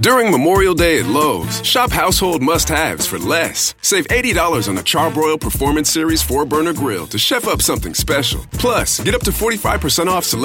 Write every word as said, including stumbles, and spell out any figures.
During Memorial Day at Lowe's, shop household must-haves for less. Save eighty dollars on a Charbroil Performance Series four burner grill to chef up something special. Plus, get up to forty-five percent off select